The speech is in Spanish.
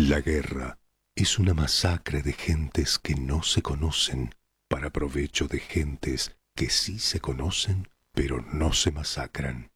La guerra es una masacre de gentes que no se conocen para provecho de gentes que sí se conocen pero no se masacran.